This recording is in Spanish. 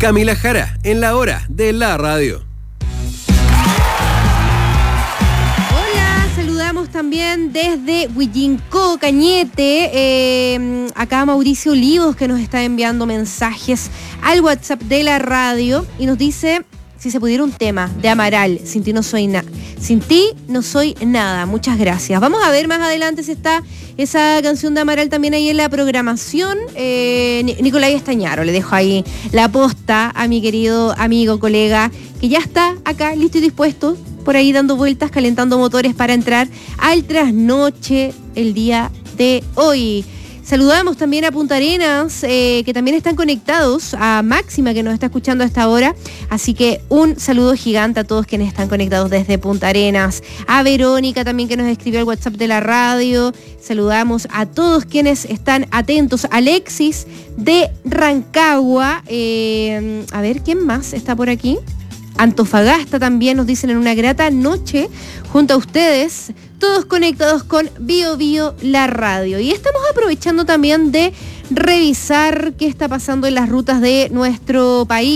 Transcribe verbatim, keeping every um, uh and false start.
Camila Jara, en la hora de la radio. Hola, saludamos también desde Huillincó, Cañete. Eh, acá Mauricio Olivos, que nos está enviando mensajes al WhatsApp de la radio y nos dice: si se pudiera un tema de Amaral, sin ti no soy nada. Sin ti no soy nada. Muchas gracias. Vamos a ver más adelante si está esa canción de Amaral también ahí en la programación. Eh, Nicolás Estañaro, le dejo ahí la posta a mi querido amigo, colega, que ya está acá listo y dispuesto, por ahí dando vueltas, calentando motores para entrar al trasnoche el día de hoy. Saludamos también a Punta Arenas, eh, que también están conectados, a Máxima, que nos está escuchando a esta hora. Así que un saludo gigante a todos quienes están conectados desde Punta Arenas. A Verónica también, que nos escribió al WhatsApp de la radio. Saludamos a todos quienes están atentos. Alexis de Rancagua. Eh, a ver, ¿quién más está por aquí? Antofagasta también nos dicen: en una grata noche junto a ustedes, todos conectados con Bio Bio la radio. Y estamos aprovechando también de revisar qué está pasando en las rutas de nuestro país.